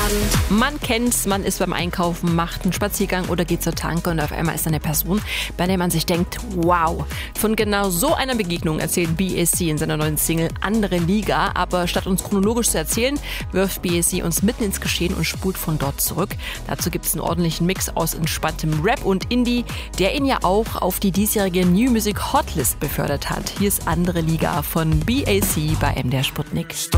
Man kennt's, man ist beim Einkaufen, macht einen Spaziergang oder geht zur Tanke und auf einmal ist da eine Person, bei der man sich denkt, wow. Von genau so einer Begegnung erzählt BAC in seiner neuen Single Andere Liga. Aber statt uns chronologisch zu erzählen, wirft BAC uns mitten ins Geschehen und spult von dort zurück. Dazu gibt's einen ordentlichen Mix aus entspanntem Rap und Indie, der ihn ja auch auf die diesjährige New Music Hotlist befördert hat. Hier ist Andere Liga von BAC bei MDR Sputnik.